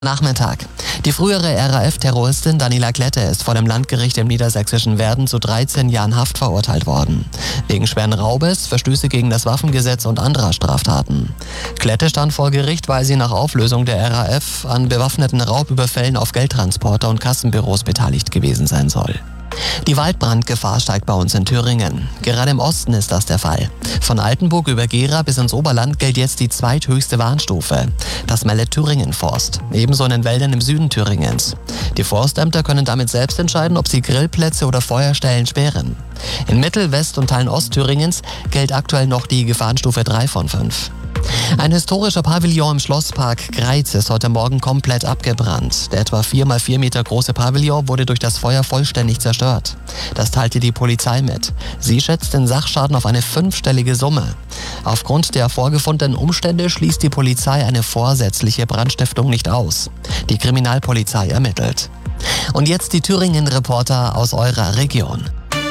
Nachmittag. Die frühere RAF-Terroristin Daniela Klette ist vor dem Landgericht im niedersächsischen Werden zu 13 Jahren Haft verurteilt worden. Wegen schweren Raubes, Verstöße gegen das Waffengesetz und anderer Straftaten. Klette stand vor Gericht, weil sie nach Auflösung der RAF an bewaffneten Raubüberfällen auf Geldtransporter und Kassenbüros beteiligt gewesen sein soll. Die Waldbrandgefahr steigt bei uns in Thüringen. Gerade im Osten ist das der Fall. Von Altenburg über Gera bis ins Oberland gilt jetzt die zweithöchste Warnstufe. Das meldet Thüringen Forst. Ebenso in den Wäldern im Süden Thüringens. Die Forstämter können damit selbst entscheiden, ob sie Grillplätze oder Feuerstellen sperren. In Mittel-, West- und Teilen Ostthüringens gilt aktuell noch die Gefahrenstufe 3 von 5. Ein historischer Pavillon im Schlosspark Greiz ist heute Morgen komplett abgebrannt. Der etwa 4x4 Meter große Pavillon wurde durch das Feuer vollständig zerstört. Das teilte die Polizei mit. Sie schätzt den Sachschaden auf eine 5-stellige Summe. Aufgrund der vorgefundenen Umstände schließt die Polizei eine vorsätzliche Brandstiftung nicht aus. Die Kriminalpolizei ermittelt. Und jetzt die Thüringen-Reporter aus eurer Region.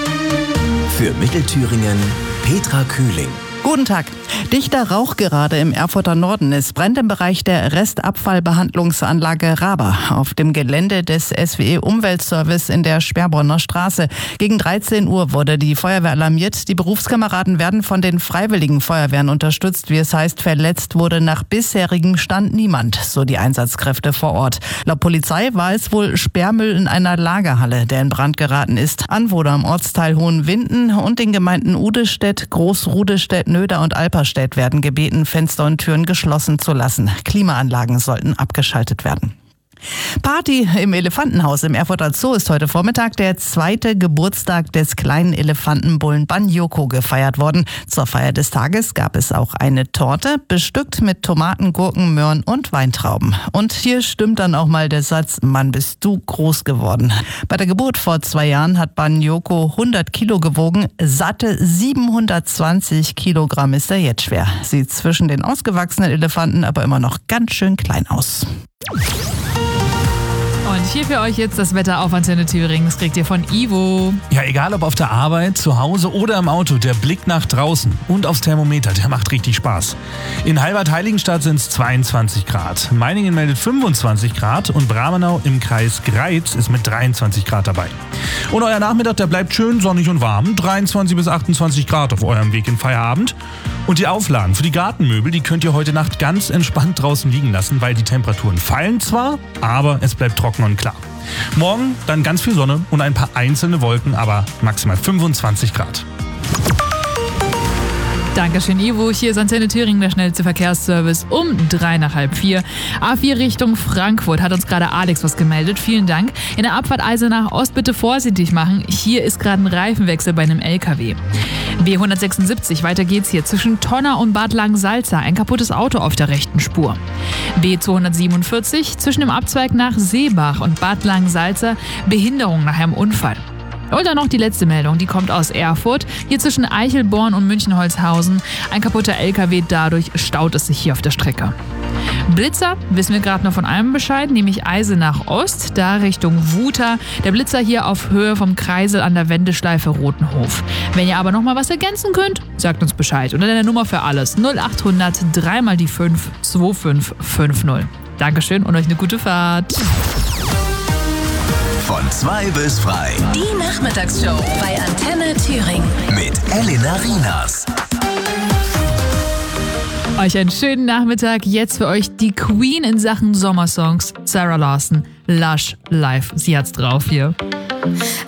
Für Mittelthüringen Petra Kühling. Guten Tag. Dichter Rauch gerade im Erfurter Norden. Es brennt im Bereich der Restabfallbehandlungsanlage Raba auf dem Gelände des SWE Umweltservice in der Sperrbronner Straße. Gegen 13 Uhr wurde die Feuerwehr alarmiert. Die Berufskameraden werden von den Freiwilligen Feuerwehren unterstützt. Wie es heißt, verletzt wurde nach bisherigem Stand niemand, so die Einsatzkräfte vor Ort. Laut Polizei war es wohl Sperrmüll in einer Lagerhalle, der in Brand geraten ist. Anwohner im Ortsteil Hohenwinden und den Gemeinden Udestedt, Großrudestedt, Nöder und Alperstedt werden gebeten, Fenster und Türen geschlossen zu lassen. Klimaanlagen sollten abgeschaltet werden. Party im Elefantenhaus im Erfurter Zoo ist heute Vormittag der 2. Geburtstag des kleinen Elefantenbullen Banyoko gefeiert worden. Zur Feier des Tages gab es auch eine Torte, bestückt mit Tomaten, Gurken, Möhren und Weintrauben. Und hier stimmt dann auch mal der Satz, Mann, bist du groß geworden. Bei der Geburt vor 2 Jahren hat Banyoko 100 Kilo gewogen, satte 720 Kilogramm ist er jetzt schwer. Sieht zwischen den ausgewachsenen Elefanten aber immer noch ganz schön klein aus. Und hier für euch jetzt das Wetter auf Antenne Thüringen. Das kriegt ihr von Ivo. Ja, egal ob auf der Arbeit, zu Hause oder im Auto, der Blick nach draußen und aufs Thermometer, der macht richtig Spaß. In Halbert-Heiligenstadt sind es 22 Grad. Meiningen meldet 25 Grad und Bramenau im Kreis Greiz ist mit 23 Grad dabei. Und euer Nachmittag, der bleibt schön sonnig und warm. 23 bis 28 Grad auf eurem Weg in Feierabend. Und die Auflagen für die Gartenmöbel, die könnt ihr heute Nacht ganz entspannt draußen liegen lassen, weil die Temperaturen fallen zwar, aber es bleibt trocken und klar. Morgen dann ganz viel Sonne und ein paar einzelne Wolken, aber maximal 25 Grad. Dankeschön, Ivo. Hier ist Antenne Thüringen, der schnellste Verkehrsservice um 3:03. A4 Richtung Frankfurt hat uns gerade Alex was gemeldet. Vielen Dank. In der Abfahrt Eisenach Ost bitte vorsichtig machen. Hier ist gerade ein Reifenwechsel bei einem LKW. B176, weiter geht's hier. Zwischen Tonner und Bad Langensalza ein kaputtes Auto auf der rechten Spur. B247, zwischen dem Abzweig nach Seebach und Bad Langensalza Behinderung nach einem Unfall. Und dann noch die letzte Meldung, die kommt aus Erfurt. Hier zwischen Eichelborn und Münchenholzhausen. Ein kaputter LKW, dadurch staut es sich hier auf der Strecke. Blitzer, wissen wir gerade noch von einem Bescheid, nämlich Eisenach Ost, da Richtung Wuta. Der Blitzer hier auf Höhe vom Kreisel an der Wendeschleife Rotenhof. Wenn ihr aber noch mal was ergänzen könnt, sagt uns Bescheid. Und dann der Nummer für alles 0800 3 mal die 5 2550. Dankeschön und euch eine gute Fahrt. Von 2 bis frei. Die Nachmittagsshow bei Antenne Thüringen. Mit Elena Rinas. Euch einen schönen Nachmittag. Jetzt für euch die Queen in Sachen Sommersongs. Sarah Larson, Lush, live. Sie hat's drauf hier.